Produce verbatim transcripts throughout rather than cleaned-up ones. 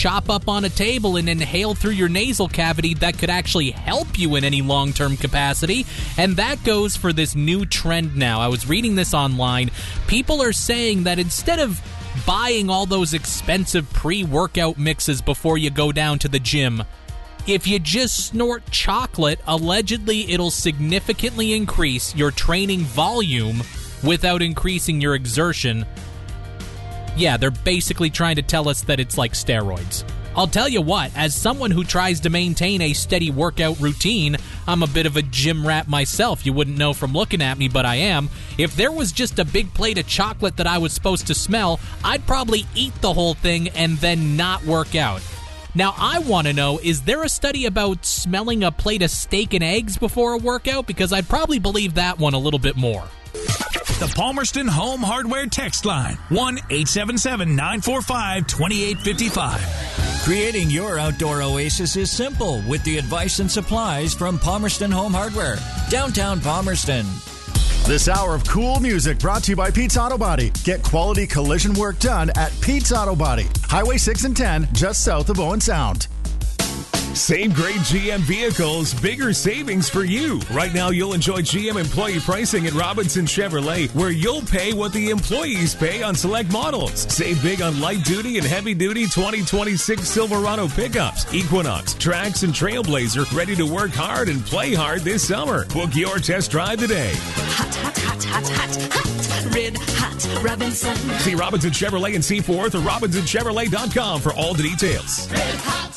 chop up on a table and inhale through your nasal cavity that could actually help you in any long-term capacity. And that goes for this new trend now. I was reading this online. People are saying that instead of buying all those expensive pre-workout mixes before you go down to the gym, if you just snort chocolate, allegedly it'll significantly increase your training volume without increasing your exertion. Yeah, they're basically trying to tell us that it's like steroids. I'll tell you what, as someone who tries to maintain a steady workout routine, I'm a bit of a gym rat myself. You wouldn't know from looking at me, but I am. If there was just a big plate of chocolate that I was supposed to smell, I'd probably eat the whole thing and then not work out. Now, I want to know, is there a study about smelling a plate of steak and eggs before a workout? Because I'd probably believe that one a little bit more. The Palmerston Home Hardware text line, one eight seven seven, nine four five, two eight five five. Creating your outdoor oasis is simple with the advice and supplies from Palmerston Home Hardware, downtown Palmerston. This hour of cool music brought to you by Pete's Auto Body. Get quality collision work done at Pete's Auto Body. Highway six and ten, just south of Owen Sound. Same great G M vehicles, bigger savings for you. Right now, you'll enjoy G M employee pricing at Robinson Chevrolet, where you'll pay what the employees pay on select models. Save big on light-duty and heavy-duty twenty twenty-six Silverado pickups, Equinox, Trax, and Trailblazer, ready to work hard and play hard this summer. Book your test drive today. Hot, hot, hot, hot, hot, hot. Red hot Robinson. See Robinson Chevrolet in Seaforth or robinson chevrolet dot com for all the details. Red hot.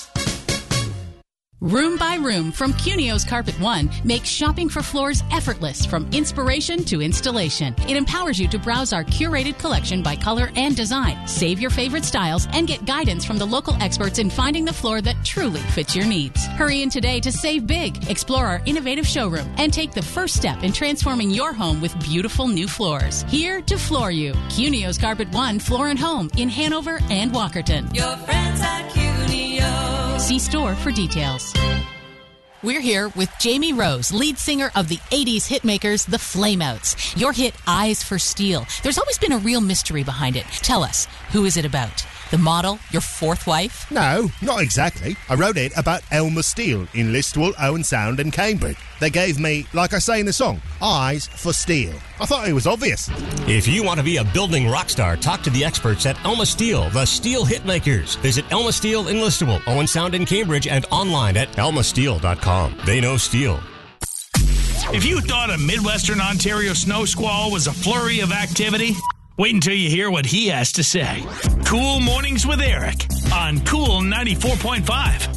Room by Room from Cunio's Carpet One makes shopping for floors effortless from inspiration to installation. It empowers you to browse our curated collection by color and design, save your favorite styles, and get guidance from the local experts in finding the floor that truly fits your needs. Hurry in today to save big, explore our innovative showroom, and take the first step in transforming your home with beautiful new floors. Here to floor you. Cunio's Carpet One Floor and Home in Hanover and Walkerton. Your friends at Cunio. See store for details. We're here with Jamie Rose, lead singer of the eighties hitmakers, the Flameouts. Your hit, Eyes for Steel. There's always been a real mystery behind it. Tell us, who is it about? The model? Your fourth wife? No, not exactly. I wrote it about Elmer Steele in Listowel, Owen Sound and Cambridge. They gave me, like I say in the song, eyes for steel. I thought it was obvious. If you want to be a building rock star, talk to the experts at Elma Steel, the Steel Hitmakers. Visit Elma Steel in Listowel, Owen Sound in Cambridge, and online at elma steel dot com. They know steel. If you thought a Midwestern Ontario snow squall was a flurry of activity, wait until you hear what he has to say. Cool Mornings with Eric on Cool ninety-four point five.